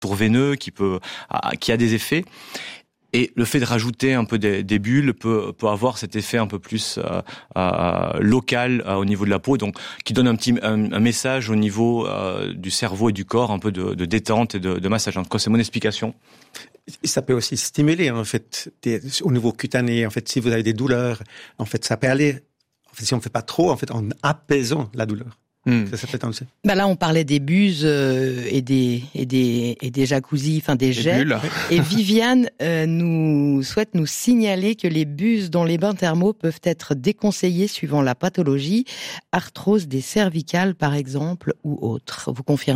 veineux qui a des effets. Et le fait de rajouter un peu des bulles peut avoir cet effet un peu plus local au niveau de la peau, donc qui donne un message au niveau du cerveau et du corps, un peu de détente et de massage. Donc, c'est mon explication. Ça peut aussi stimuler en fait au niveau cutané. En fait, si vous avez des douleurs, en fait, ça peut aller. En fait, si on ne fait pas trop, en fait, en apaisant la douleur. Ça peut être aussi. Là, on parlait des buses et des jacuzzis, enfin des jets. Bulles. Et Viviane nous souhaite nous signaler que les buses dans les bains thermaux peuvent être déconseillées suivant la pathologie, arthrose des cervicales par exemple ou autre. Vous confirmez ?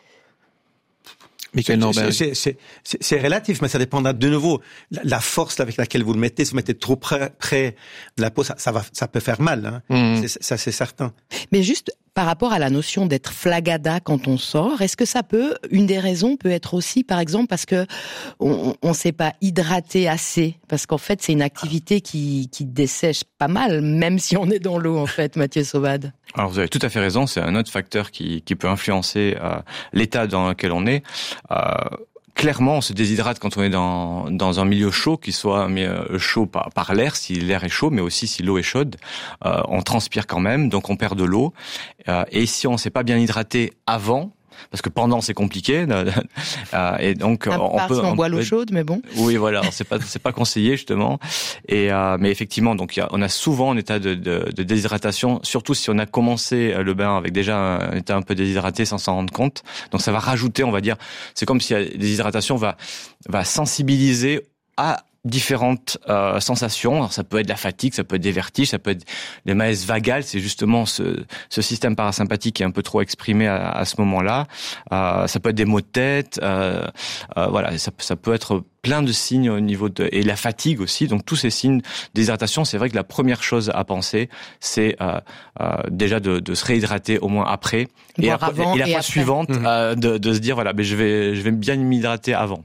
Michael Norberg. C'est relatif, mais ça dépendra de nouveau la force avec laquelle vous le mettez. Si vous mettez trop près de la peau, ça peut faire mal. Hein. Ça, c'est certain. Mais juste par rapport à la notion d'être flagada quand on sort, est-ce que une des raisons peut être aussi, par exemple, parce que on s'est pas hydraté assez, parce qu'en fait c'est une activité qui dessèche pas mal, même si on est dans l'eau en fait, Mathieu Saubade. Alors vous avez tout à fait raison, c'est un autre facteur qui peut influencer l'état dans lequel on est. Clairement, on se déshydrate quand on est dans un milieu chaud, qu'il soit chaud par l'air, si l'air est chaud, mais aussi si l'eau est chaude. On transpire quand même, donc on perd de l'eau. Et si on ne s'est pas bien hydraté avant, parce que pendant c'est compliqué, et donc on boit l'eau chaude, mais bon. Oui, voilà, c'est pas conseillé justement. Mais effectivement, donc on a souvent un état de déshydratation, surtout si on a commencé le bain avec déjà un état un peu déshydraté sans s'en rendre compte. Donc ça va rajouter, on va dire, c'est comme si la déshydratation va sensibiliser à différentes sensations. Alors, ça peut être de la fatigue, ça peut être des vertiges, ça peut être des malaises vagales. C'est justement ce système parasympathique qui est un peu trop exprimé à ce moment-là. Ça peut être des maux de tête. Voilà, ça peut être plein de signes au niveau et la fatigue aussi. Donc tous ces signes déshydratation, c'est vrai que la première chose à penser, c'est déjà de se réhydrater au moins après, et la fois suivante de se dire voilà, mais je vais bien m'hydrater avant.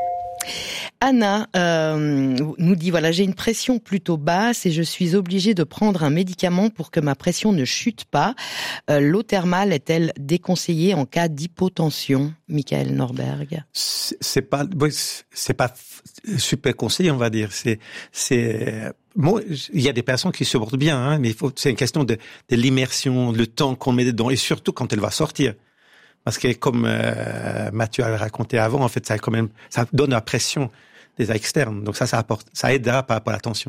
Anna nous dit, voilà, j'ai une pression plutôt basse et je suis obligée de prendre un médicament pour que ma pression ne chute pas. L'eau thermale est-elle déconseillée en cas d'hypotension, Michael Norberg? C'est pas super conseillé, on va dire. Bon, il y a des personnes qui se portent bien, hein, mais c'est une question de l'immersion, le temps qu'on met dedans, et surtout quand elle va sortir. Parce que comme Mathieu a raconté avant, en fait, ça donne la pression des externes. Donc ça aidera par rapport à la tension.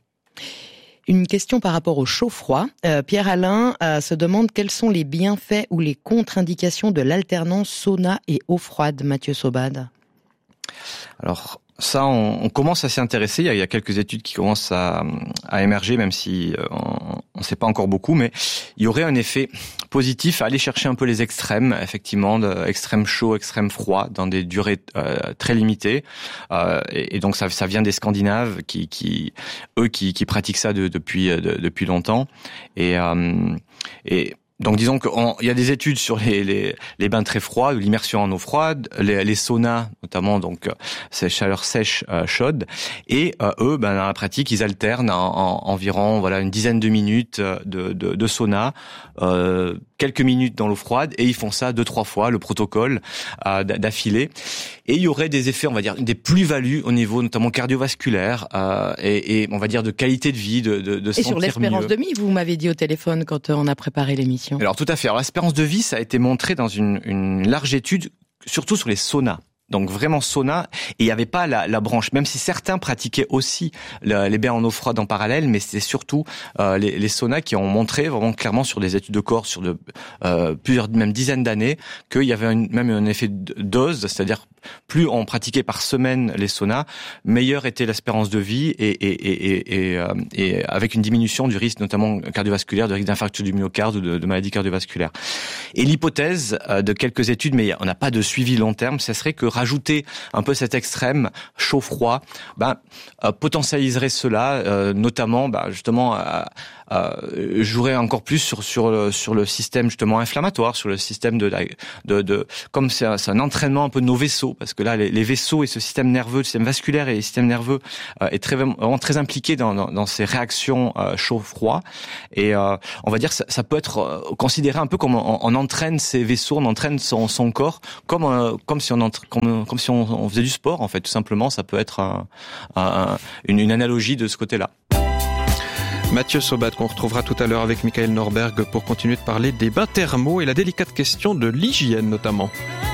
Une question par rapport au chaud-froid. Pierre-Alain se demande quels sont les bienfaits ou les contre-indications de l'alternance sauna et eau froide, Mathieu Saubade. Alors ça, on commence à s'y intéresser. Il y a quelques études qui commencent à émerger, même si on ne sait pas encore beaucoup, mais il y aurait un effet positif à aller chercher un peu les extrêmes, effectivement, extrême chaud, extrême froid, dans des durées très limitées. Et donc ça vient des Scandinaves qui pratiquent ça depuis longtemps. Et donc disons qu'il y a des études sur les bains très froids, l'immersion en eau froide, les saunas notamment, donc ces chaleurs sèches chaudes, et eux, dans la pratique, ils alternent en environ une dizaine de minutes de sauna, quelques minutes dans l'eau froide, et ils font ça 2-3 fois, le protocole d'affilée. Et il y aurait des effets, on va dire, des plus-values au niveau notamment cardiovasculaire et on va dire de qualité de vie, de sentir mieux. Et sur l'espérance de vie, vous m'avez dit au téléphone quand on a préparé l'émission. Alors tout à fait. Alors l'espérance de vie, ça a été montré dans une large étude, surtout sur les saunas. Donc vraiment sauna, et il n'y avait pas la branche, même si certains pratiquaient aussi les bains en eau froide en parallèle, mais c'est surtout les saunas qui ont montré vraiment clairement sur des études de corps sur plusieurs, même dizaines d'années, qu'il y avait même un effet de dose, c'est-à-dire plus on pratiquait par semaine les saunas, meilleure était l'espérance de vie et avec une diminution du risque notamment cardiovasculaire, de risque d'infarctus du myocarde ou de maladies cardiovasculaires. Et l'hypothèse de quelques études, mais on n'a pas de suivi long terme, ce serait que rajouter un peu cet extrême chaud-froid, potentialiserait cela, notamment justement jouerait encore plus sur le système justement inflammatoire, sur le système de comme c'est un entraînement un peu de nos vaisseaux, parce que là les vaisseaux et ce système nerveux, le système vasculaire et le système nerveux est vraiment très impliqué dans ces réactions chaud-froid, et on va dire ça peut être considéré un peu comme on entraîne ses vaisseaux, on entraîne son corps comme si on faisait du sport en fait, tout simplement. Ça peut être une analogie de ce côté-là. Mathieu Sobat, qu'on retrouvera tout à l'heure avec Michael Norberg pour continuer de parler des bains thermaux et la délicate question de l'hygiène notamment.